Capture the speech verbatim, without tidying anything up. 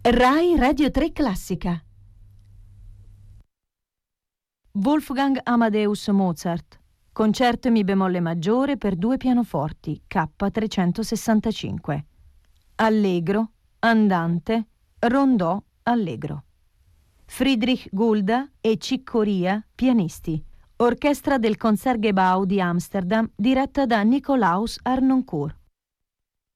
Rai Radio tre Classica. Wolfgang Amadeus Mozart. Concerto in Mi bemolle maggiore per due pianoforti K trecentosessantacinque. Allegro, andante, rondò, allegro. Friedrich Gulda e Ciccoria, pianisti. Orchestra del Concertgebouw di Amsterdam, diretta da Nicolaus Harnoncourt.